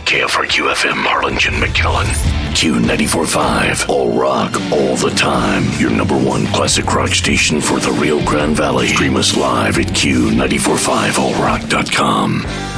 KFRQ FM Harlingen, McAllen. Q94.5, all rock, all the time. Your number one classic rock station for the Rio Grande Valley. Stream us live at Q945allrock.com.